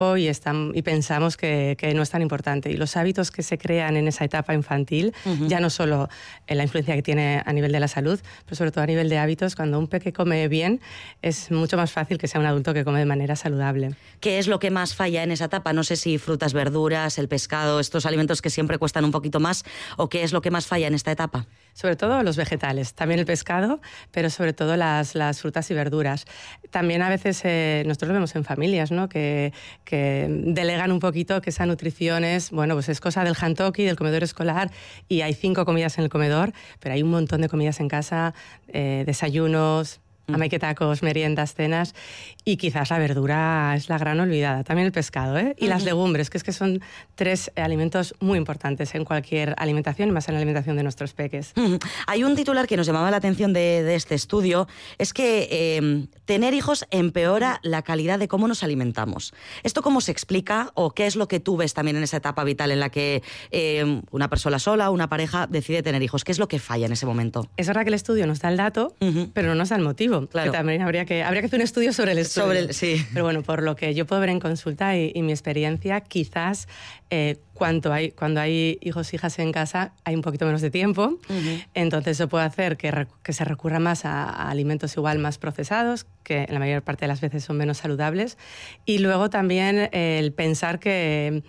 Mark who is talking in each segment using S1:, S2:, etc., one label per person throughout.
S1: y pensamos que no es tan importante. Y los hábitos que se crean en esa etapa infantil, ya no solo en la influencia que tiene a nivel de la salud, pero sobre todo a nivel de hábitos, cuando un peque come bien, es mucho más fácil que sea un adulto que come de manera saludable.
S2: ¿Qué es lo que más falla en esa etapa? No sé si frutas, verduras, el pescado, estos alimentos que siempre cuestan un poquito más, o qué es lo que más falla en esta etapa.
S1: Sobre todo los vegetales, también el pescado, pero sobre todo las frutas y verduras. También a veces nosotros lo vemos en familias, ¿no? que delegan un poquito que esa nutrición es, bueno, pues es cosa del hantoki, del comedor escolar, y hay 5 comidas en el comedor, pero hay un montón de comidas en casa, desayunos, amaiketacos, meriendas, cenas, y quizás la verdura es la gran olvidada. También el pescado, y las legumbres, que son 3 alimentos muy importantes en cualquier alimentación y más en la alimentación de nuestros peques.
S2: Hay un titular que nos llamaba la atención de este estudio, es que tener hijos empeora la calidad de cómo nos alimentamos. ¿Esto cómo se explica o qué es lo que tú ves también en esa etapa vital en la que una persona sola, una pareja, decide tener hijos? ¿Qué es lo que falla en ese momento?
S1: Es verdad que el estudio nos da el dato, pero no nos da el motivo. Claro. Que también habría que hacer un estudio sobre el estudio.
S2: Sí.
S1: Pero bueno, por lo que yo puedo ver en consulta y mi experiencia, quizás cuando hay hijos e hijas en casa hay un poquito menos de tiempo, entonces eso puede hacer que se recurra más a alimentos igual más procesados, que en la mayor parte de las veces son menos saludables, y luego también el pensar que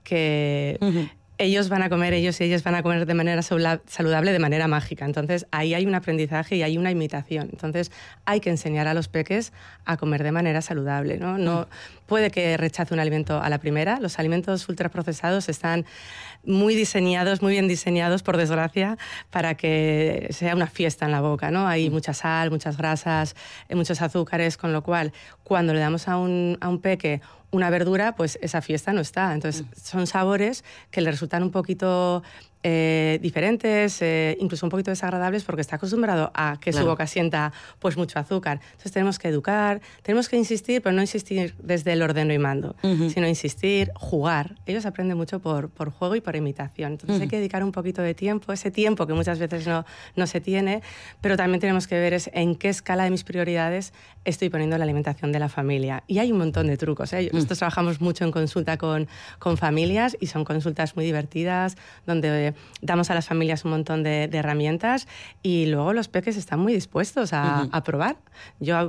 S1: ellos y ellas van a comer de manera saludable, de manera mágica. Entonces, ahí hay un aprendizaje y hay una imitación. Entonces, hay que enseñar a los peques a comer de manera saludable, ¿no? No puede que rechace un alimento a la primera. Los alimentos ultraprocesados están muy bien diseñados, por desgracia, para que sea una fiesta en la boca, ¿no? Hay mucha sal, muchas grasas, muchos azúcares, con lo cual, cuando le damos a un peque una verdura, pues esa fiesta no está. Entonces, son sabores que le resultan un poquito diferentes, incluso un poquito desagradables, porque está acostumbrado a que su boca sienta pues mucho azúcar. Entonces tenemos que educar, tenemos que insistir, pero no insistir desde el ordeno y mando, sino insistir, jugar. Ellos aprenden mucho por juego y por imitación. Entonces hay que dedicar un poquito de tiempo, ese tiempo que muchas veces no se tiene, pero también tenemos que ver en qué escala de mis prioridades estoy poniendo la alimentación de la familia. Y hay un montón de trucos, Nosotros trabajamos mucho en consulta con familias y son consultas muy divertidas, donde damos a las familias un montón de herramientas y luego los peques están muy dispuestos a probar. Yo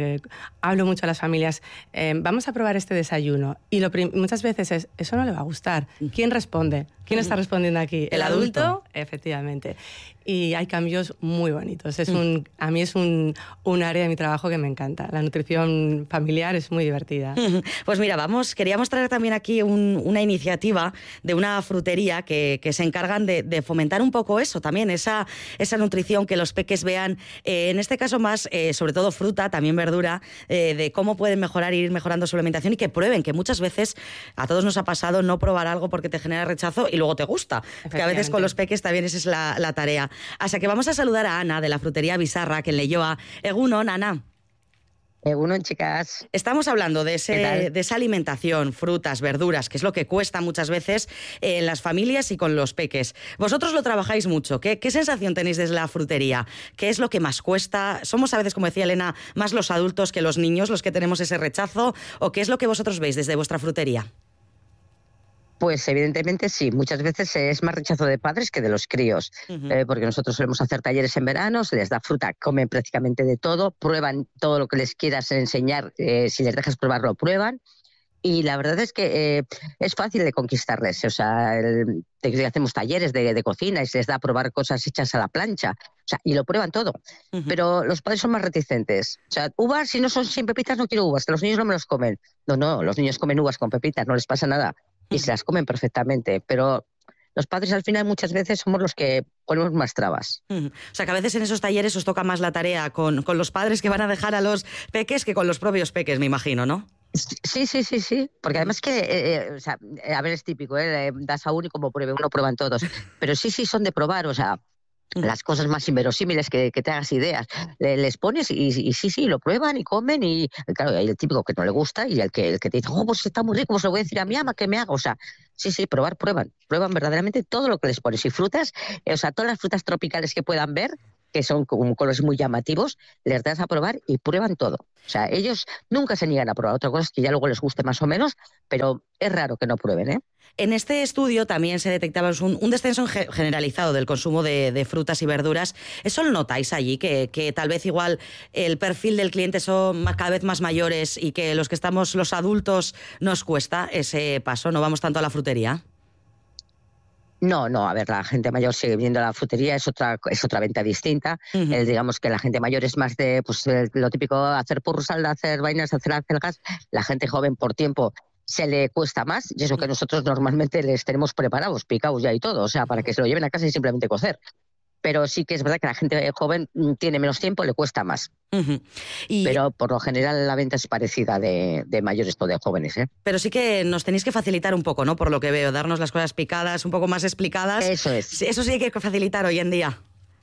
S1: hablo mucho a las familias, vamos a probar este desayuno, y muchas veces eso no le va a gustar. ¿Quién responde? ¿Quién está respondiendo aquí?
S2: ¿El adulto?
S1: Efectivamente. Y hay cambios muy bonitos. A mí es un área de mi trabajo que me encanta. La nutrición familiar es muy divertida.
S2: Pues mira, queríamos traer también aquí una iniciativa de una frutería que se encargan de fomentar un poco eso también, esa nutrición, que los peques vean, en este caso más, sobre todo fruta, también verdura, de cómo pueden mejorar, ir mejorando su alimentación, y que prueben, que muchas veces a todos nos ha pasado no probar algo porque te genera rechazo y luego te gusta. Que a veces con los peques también esa es la tarea. Así que vamos a saludar a Ana, de la frutería Bizarra, que en Leioa. Egunon, Ana.
S3: Egunon, chicas.
S2: Estamos hablando de esa alimentación, frutas, verduras, que es lo que cuesta muchas veces en las familias y con los peques. Vosotros lo trabajáis mucho. ¿Qué sensación tenéis desde la frutería? ¿Qué es lo que más cuesta? ¿Somos a veces, como decía Elena, más los adultos que los niños los que tenemos ese rechazo? ¿O qué es lo que vosotros veis desde vuestra frutería?
S3: Pues evidentemente sí, muchas veces es más rechazo de padres que de los críos, porque nosotros solemos hacer talleres en verano, se les da fruta, comen prácticamente de todo, prueban todo lo que les quieras enseñar, si les dejas probarlo, prueban, y la verdad es que es fácil de conquistarles, o sea, hacemos talleres de cocina y se les da a probar cosas hechas a la plancha, o sea, y lo prueban todo, pero los padres son más reticentes. O sea, uvas, si no son sin pepitas, no quiero uvas, que los niños no me los comen. No, los niños comen uvas con pepitas, no les pasa nada. Y se las comen perfectamente, pero los padres al final muchas veces somos los que ponemos más trabas.
S2: O sea, que a veces en esos talleres os toca más la tarea con los padres que van a dejar a los peques que con los propios peques, me imagino, ¿no?
S3: Sí, porque además que, o sea, a ver, es típico, das a uno y como pruebe, uno prueban todos, pero sí, son de probar, o sea, las cosas más inverosímiles que te hagas ideas, les pones y sí, lo prueban y comen, y claro, hay el típico que no le gusta y el que te dice, pues está muy rico, pues lo voy a decir a mi ama que me haga, o sea, sí, prueban verdaderamente todo lo que les pones, y frutas, o sea, todas las frutas tropicales que puedan ver, que son con colores muy llamativos, les das a probar y prueban todo. O sea, ellos nunca se niegan a probar. Otra cosa es que ya luego les guste más o menos, pero es raro que no prueben, ¿eh?
S2: En este estudio también se detectaba un descenso generalizado del consumo de frutas y verduras. ¿Eso lo notáis allí? Que tal vez igual el perfil del cliente son cada vez más mayores y que los que estamos, los adultos, nos cuesta ese paso, no vamos tanto a la frutería.
S3: No, a ver, la gente mayor sigue viendo la frutería, es otra venta distinta. Digamos que la gente mayor es más de pues lo típico, hacer purrusal, hacer vainas, hacer acelgas. La gente joven por tiempo se le cuesta más, y eso que nosotros normalmente les tenemos preparados, picados ya y todo, o sea, para que se lo lleven a casa y simplemente cocer. Pero sí que es verdad que la gente joven tiene menos tiempo, le cuesta más. Pero por lo general la venta es parecida de mayores o de jóvenes, ¿eh?
S2: Pero sí que nos tenéis que facilitar un poco, ¿no? Por lo que veo, darnos las cosas picadas, un poco más explicadas.
S3: Eso es.
S2: Eso sí hay que facilitar hoy en día.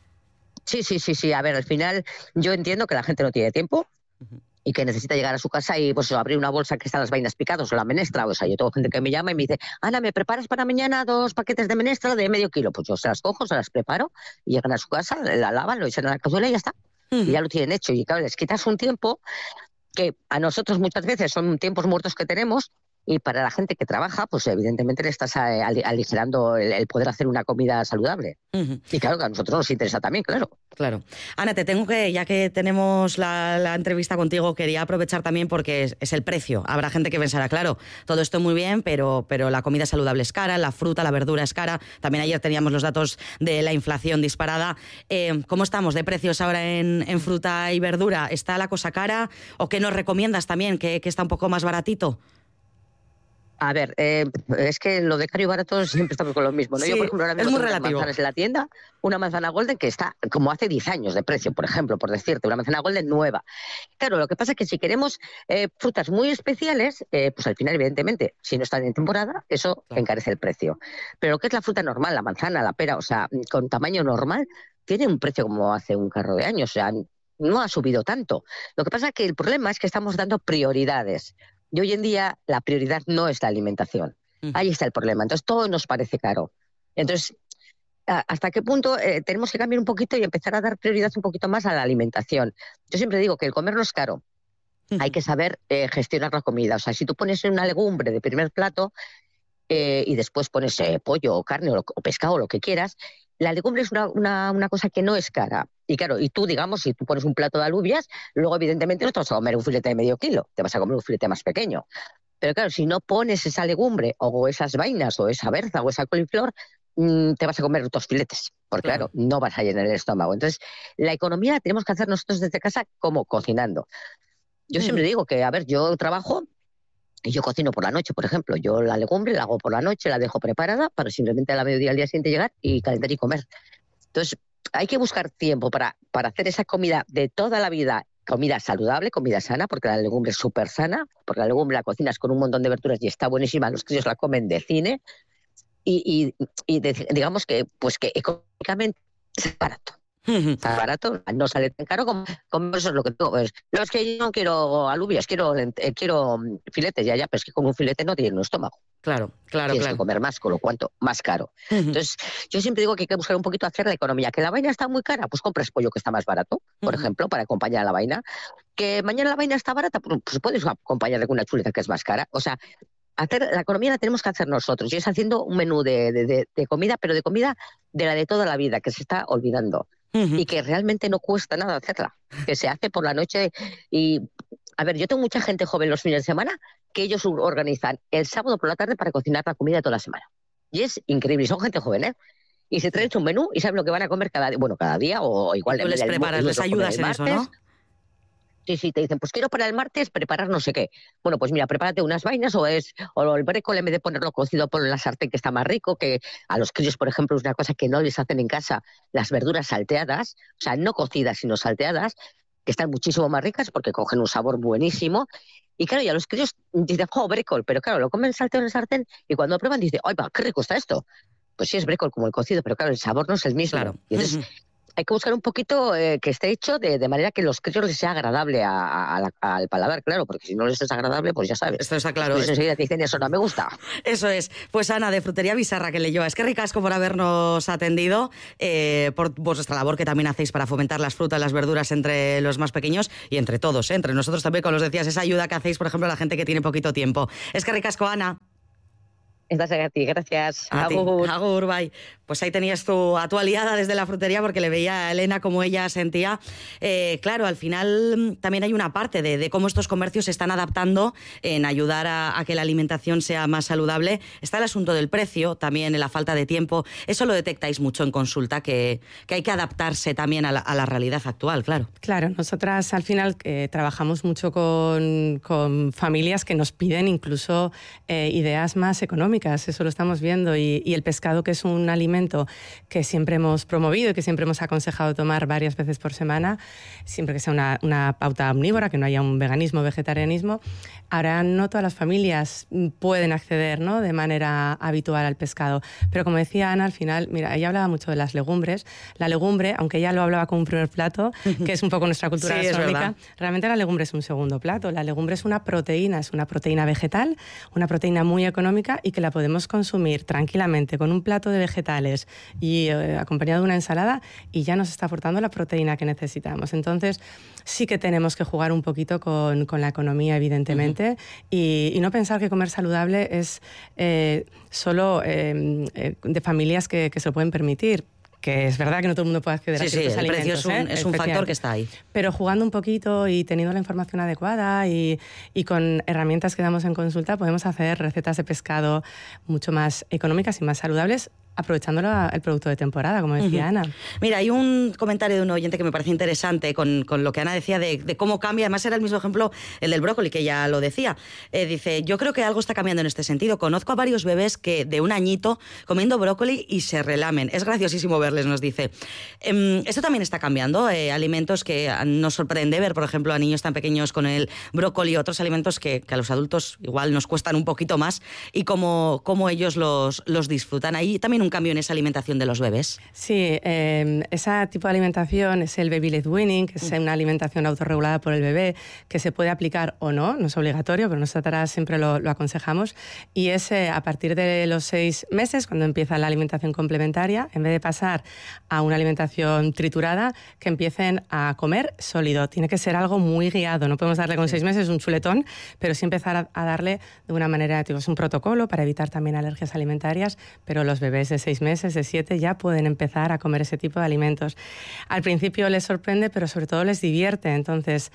S3: Sí. A ver, al final yo entiendo que la gente no tiene tiempo y que necesita llegar a su casa y pues abrir una bolsa que están las vainas picadas o la menestra. O sea, yo tengo gente que me llama y me dice, Ana, ¿me preparas para mañana 2 paquetes de menestra de medio kilo? Pues yo se las cojo, se las preparo y llegan a su casa, la lavan, lo echan a la cazuela y ya está. Y ya lo tienen hecho. Y claro, les quitas un tiempo que a nosotros muchas veces son tiempos muertos que tenemos, y para la gente que trabaja, pues evidentemente le estás aligerando el poder hacer una comida saludable. Y claro, que a nosotros nos interesa también, claro.
S2: Claro. Ana, te tengo que, ya que tenemos la entrevista contigo, quería aprovechar también porque es el precio. Habrá gente que pensará, claro, todo esto muy bien, pero la comida saludable es cara, la fruta, la verdura es cara. También ayer teníamos los datos de la inflación disparada. ¿Cómo estamos de precios ahora en fruta y verdura? ¿Está la cosa cara? ¿O qué nos recomiendas también, que está un poco más baratito?
S3: A ver, es que lo de caro y barato siempre estamos con lo mismo, ¿no?
S2: Sí,
S3: yo, por ejemplo, ahora mismo
S2: es muy
S3: tengo
S2: relativo.
S3: unas manzanas en la tienda, una manzana golden que está como hace 10 años de precio, por ejemplo, por decirte, una manzana golden nueva. Claro, lo que pasa es que si queremos frutas muy especiales, pues al final, evidentemente, si no están en temporada, eso encarece el precio. Pero lo que es la fruta normal, la manzana, la pera, o sea, con tamaño normal, tiene un precio como hace un carro de años, o sea, no ha subido tanto. Lo que pasa es que el problema es que estamos dando prioridades. Y hoy en día la prioridad no es la alimentación. Ahí está el problema. Entonces todo nos parece caro. Entonces, ¿hasta qué punto tenemos que cambiar un poquito y empezar a dar prioridad un poquito más a la alimentación? Yo siempre digo que el comer no es caro. Hay que saber gestionar la comida. O sea, si tú pones una legumbre de primer plato y después pones pollo o carne o pescado o lo que quieras, la legumbre es una cosa que no es cara. Y claro, y tú, digamos, si tú pones un plato de alubias, luego evidentemente no te vas a comer un filete de medio kilo, te vas a comer un filete más pequeño. Pero claro, si no pones esa legumbre o esas vainas o esa berza o esa coliflor, te vas a comer 2 filetes, porque claro, no vas a llenar el estómago. Entonces, la economía la tenemos que hacer nosotros desde casa como cocinando. Yo siempre digo que, a ver, yo trabajo y yo cocino por la noche, por ejemplo. Yo la legumbre la hago por la noche, la dejo preparada para simplemente a la mediodía al día siguiente llegar y calentar y comer. Entonces, hay que buscar tiempo para hacer esa comida de toda la vida, comida saludable, comida sana, porque la legumbre es súper sana, porque la legumbre la cocinas con un montón de verduras y está buenísima, los críos la comen de cine, digamos que económicamente es barato. Está barato, no sale tan caro como eso es lo que tengo. No, es que yo no quiero alubias, quiero filetes, ya, pero es que con un filete no tiene un estómago.
S2: Claro.
S3: Tienes que comer más, con lo cuanto más caro. Entonces, yo siempre digo que hay que buscar un poquito hacer la economía. Que la vaina está muy cara, pues compras pollo que está más barato, por ejemplo, para acompañar a la vaina. Que mañana la vaina está barata, pues puedes acompañarle con una chuleta que es más cara. O sea, la economía la tenemos que hacer nosotros. Y es haciendo un menú de comida, pero de comida de la de toda la vida, que se está olvidando. Y que realmente no cuesta nada hacerla, que se hace por la noche. Y, a ver, yo tengo mucha gente joven los fines de semana que ellos organizan el sábado por la tarde para cocinar la comida de toda la semana. Y es increíble, y son gente joven, ¿eh? Y se traen un menú y saben lo que van a comer cada día o igual.
S2: Tú les preparas, les ayudas en eso, ¿no?
S3: Sí, te dicen, pues quiero para el martes preparar no sé qué. Bueno, pues mira, prepárate unas vainas o el brécol, en vez de ponerlo cocido, ponlo en la sartén, que está más rico, que a los críos, por ejemplo, es una cosa que no les hacen en casa, las verduras salteadas, o sea, no cocidas, sino salteadas, que están muchísimo más ricas porque cogen un sabor buenísimo. Y claro, y a los críos dicen, brécol, pero claro, lo comen salteado en la sartén y cuando lo prueban dicen, ¡ay, va, qué rico está esto! Pues sí, es brécol como el cocido, pero claro, el sabor no es el mismo.
S2: Claro.
S3: Y entonces, hay que buscar un poquito que esté hecho de manera que los críos les sea agradable al paladar, claro, porque si no les es agradable, pues ya sabes.
S2: Esto está claro.
S3: Pues enseguida te dicen, eso no me gusta.
S2: Eso es. Pues Ana, de Frutería Bizarra, que leyó. Es que ricasco por habernos atendido, por vuestra labor que también hacéis para fomentar las frutas, las verduras entre los más pequeños y entre todos, entre nosotros también, como os decías, esa ayuda que hacéis, por ejemplo, a la gente que tiene poquito tiempo. Es que ricasco, Ana.
S3: Estás a ti, gracias.
S2: Agur. Agur, bye. Pues ahí tenías a tu aliada desde la frutería, porque le veía a Elena cómo ella sentía. Claro, al final también hay una parte de cómo estos comercios se están adaptando en ayudar a que la alimentación sea más saludable. Está el asunto del precio, también en la falta de tiempo. Eso lo detectáis mucho en consulta, que hay que adaptarse también a la realidad actual, claro.
S1: Claro, nosotras al final trabajamos mucho con familias que nos piden incluso ideas más económicas. Eso lo estamos viendo, y el pescado, que es un alimento que siempre hemos promovido y que siempre hemos aconsejado tomar varias veces por semana, siempre que sea una pauta omnívora, que no haya un veganismo o vegetarianismo. Ahora no todas las familias pueden acceder, ¿no?, de manera habitual al pescado, pero como decía Ana, al final, mira, ella hablaba mucho de las legumbres. La legumbre, aunque ella lo hablaba como un primer plato, que es un poco nuestra cultura gastronómica, realmente la legumbre es un segundo plato. La legumbre es una proteína vegetal, una proteína muy económica, y que la podemos consumir tranquilamente con un plato de vegetales y acompañado de una ensalada, y ya nos está aportando la proteína que necesitamos. Entonces sí que tenemos que jugar un poquito con la economía, evidentemente, y no pensar que comer saludable es solo de familias que se lo pueden permitir. Que es verdad que no todo el mundo puede acceder a ciertos alimentos.
S2: El precio es un factor que está ahí.
S1: Pero jugando un poquito y teniendo la información adecuada y con herramientas que damos en consulta, podemos hacer recetas de pescado mucho más económicas y más saludables, aprovechando el producto de temporada, como decía Ana.
S2: Mira, hay un comentario de un oyente que me parece interesante con lo que Ana decía de cómo cambia. Además, era el mismo ejemplo, el del brócoli, que ya lo decía. Dice, yo creo que algo está cambiando en este sentido. Conozco a varios bebés que de un añito comiendo brócoli y se relamen. Es graciosísimo verles, nos dice. Esto también está cambiando. Alimentos que nos sorprende ver, por ejemplo, a niños tan pequeños con el brócoli, otros alimentos que a los adultos igual nos cuestan un poquito más, y cómo ellos los disfrutan. Ahí también un cambio en esa alimentación de los bebés.
S1: Sí, ese tipo de alimentación es el baby led weaning, que es una alimentación autorregulada por el bebé, que se puede aplicar o no es obligatorio, pero nosotras siempre lo aconsejamos, y es a partir de los 6 meses, cuando empieza la alimentación complementaria, en vez de pasar a una alimentación triturada, que empiecen a comer sólido. Tiene que ser algo muy guiado, no podemos darle con 6 meses un chuletón, pero sí empezar a darle de una manera, es un protocolo para evitar también alergias alimentarias, pero los bebés de 6 meses, de 7, ya pueden empezar a comer ese tipo de alimentos. Al principio les sorprende, pero sobre todo les divierte. Entonces,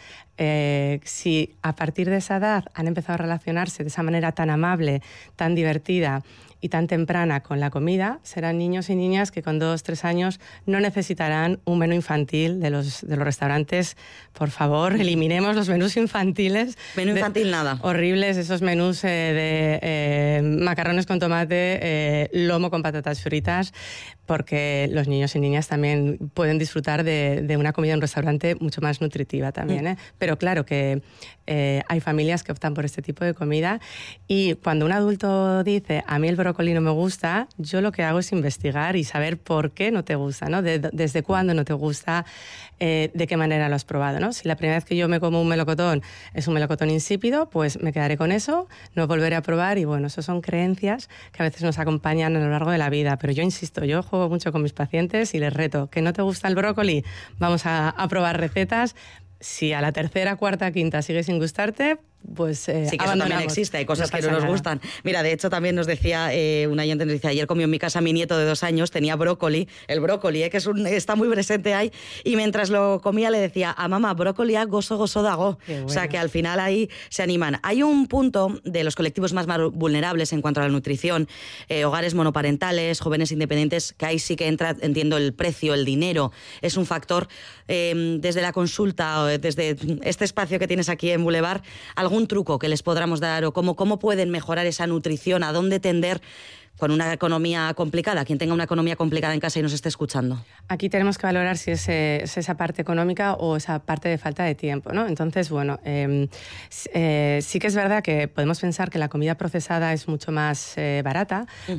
S1: si a partir de esa edad han empezado a relacionarse de esa manera tan amable, tan divertida y tan temprana con la comida, serán niños y niñas que con 2-3 años no necesitarán un menú infantil de los restaurantes. Por favor, eliminemos los menús infantiles.
S2: Menú infantil nada.
S1: Horribles, esos menús de macarrones con tomate, lomo con patatas fritas, porque los niños y niñas también pueden disfrutar de una comida en un restaurante mucho más nutritiva también, Pero claro que hay familias que optan por este tipo de comida, y cuando un adulto dice, a mí el brócoli no me gusta, yo lo que hago es investigar y saber por qué no te gusta, ¿no? Desde cuándo no te gusta, de qué manera lo has probado, ¿no? Si la primera vez que yo me como un melocotón es un melocotón insípido, pues me quedaré con eso, no volveré a probar, y bueno, eso son creencias que a veces nos acompañan a lo largo de la vida, pero yo insisto, yo juego mucho con mis pacientes y les reto, ¿que no te gusta el brócoli? Vamos a probar recetas. Si a la tercera, cuarta, quinta sigue sin gustarte, pues
S2: sí, que eso también existe, hay cosas que no nos gustan. Mira, de hecho también nos decía un oyente, nos decía, ayer comió en mi casa mi nieto de 2 años, tenía brócoli, el brócoli, que está muy presente ahí, y mientras lo comía le decía, a mamá, brócoli gozo dago. Bueno. O sea que al final ahí se animan. Hay un punto de los colectivos más vulnerables en cuanto a la nutrición, hogares monoparentales, jóvenes independientes, que ahí sí que entra, entiendo, el precio, el dinero, es un factor. Desde la consulta, desde este espacio que tienes aquí en Boulevard, ¿algún truco que les podamos dar, o cómo pueden mejorar esa nutrición, a dónde tender con una economía complicada? Quien tenga una economía complicada en casa y nos esté escuchando.
S1: Aquí tenemos que valorar si es esa parte económica o esa parte de falta de tiempo, ¿no? Entonces, bueno, sí que es verdad que podemos pensar que la comida procesada es mucho más barata,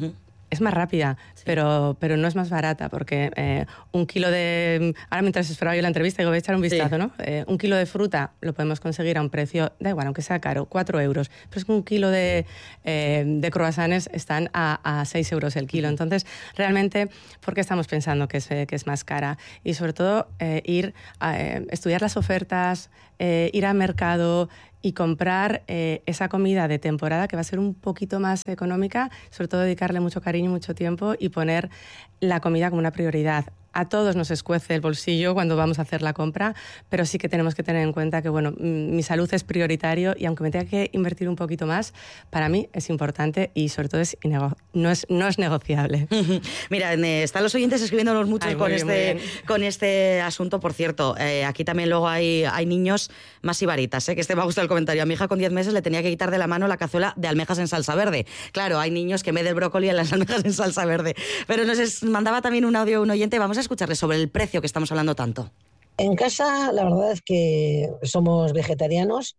S1: es más rápida, sí, pero no es más barata, porque 1 kilo de... Ahora mientras esperaba yo la entrevista, digo, voy a echar un vistazo, sí, ¿no? 1 kilo de fruta lo podemos conseguir a un precio, da igual, aunque sea caro, 4 euros. Pero es que 1 kilo de croissants están a 6 euros el kilo. Entonces, realmente, ¿por qué estamos pensando que es más cara? Y sobre todo, ir a estudiar las ofertas, ir al mercado y comprar esa comida de temporada que va a ser un poquito más económica, sobre todo dedicarle mucho cariño y mucho tiempo y poner la comida como una prioridad. A todos nos escuece el bolsillo cuando vamos a hacer la compra, pero sí que tenemos que tener en cuenta que, bueno, mi salud es prioritario y aunque me tenga que invertir un poquito más, para mí es importante y sobre todo no es negociable.
S2: Mira, están los oyentes escribiéndonos mucho con este asunto. Por cierto, aquí también luego hay niños más ibaritas, que me ha gustado el comentario. A mi hija con 10 meses le tenía que quitar de la mano la cazuela de almejas en salsa verde. Claro, hay niños que en vez del brócoli en las almejas en salsa verde. Pero nos mandaba también un audio un oyente, vamos a escucharle sobre el precio que estamos hablando tanto.
S4: En casa la verdad es que somos vegetarianos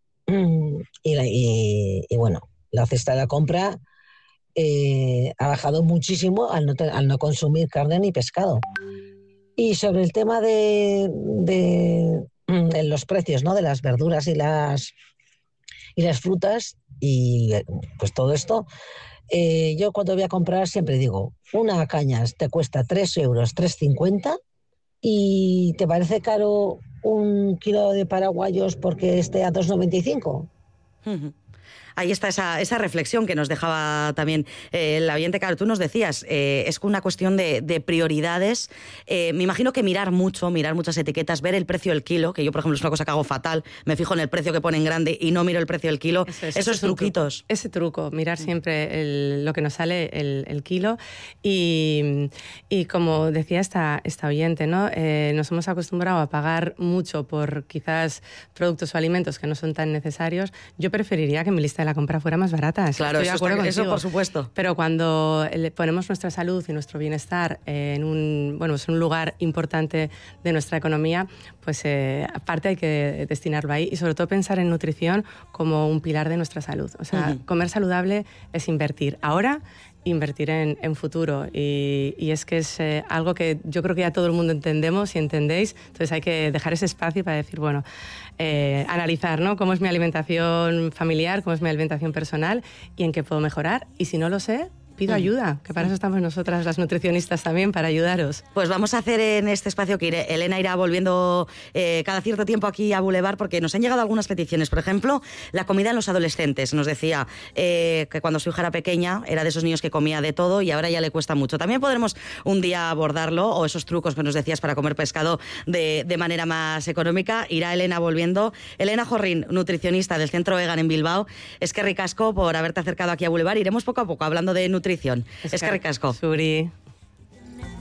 S4: y bueno, la cesta de la compra ha bajado muchísimo al no consumir carne ni pescado. Y sobre el tema de los precios, ¿no?, de las verduras y las frutas y pues todo esto, yo cuando voy a comprar siempre digo, una caña te cuesta 3 euros, 3,50 y ¿te parece caro 1 kilo de paraguayos porque esté a 2,95?
S2: Ahí está esa reflexión que nos dejaba también el oyente. Claro, tú nos decías, es una cuestión de prioridades. Me imagino que mirar muchas etiquetas, ver el precio del kilo, que yo, por ejemplo, es una cosa que hago fatal, me fijo en el precio que pone en grande y no miro el precio del kilo. Esos truquitos.
S1: Ese truco, mirar siempre lo que nos sale el kilo. Y como decía esta oyente, ¿no? Nos hemos acostumbrado a pagar mucho por quizás productos o alimentos que no son tan necesarios. Yo preferiría que mi lista de la compra fuera más barata.
S2: Claro, eso por supuesto.
S1: Pero cuando ponemos nuestra salud y nuestro bienestar en un lugar importante de nuestra economía, pues aparte hay que destinarlo ahí y sobre todo pensar en nutrición como un pilar de nuestra salud. O sea, comer saludable es invertir ahora, invertir en futuro y es que es algo que yo creo que ya todo el mundo entendemos y entendéis, entonces hay que dejar ese espacio para decir, bueno, analizar, ¿no?, cómo es mi alimentación familiar, cómo es mi alimentación personal y en qué puedo mejorar y si no lo sé, pido ayuda, que para eso estamos nosotras las nutricionistas también, para ayudaros.
S2: Pues vamos a hacer en este espacio que Elena irá volviendo cada cierto tiempo aquí a Boulevard, porque nos han llegado algunas peticiones. Por ejemplo, la comida en los adolescentes. Nos decía que cuando su hija era pequeña era de esos niños que comía de todo y ahora ya le cuesta mucho. También podremos un día abordarlo, o esos trucos que nos decías para comer pescado de manera más económica. Irá Elena volviendo. Elena Jorrín, nutricionista del Centro Egan en Bilbao. Eskerrik asko por haberte acercado aquí a Boulevard. Iremos poco a poco hablando de nutrición. Eskerrik asko.
S1: Zuri.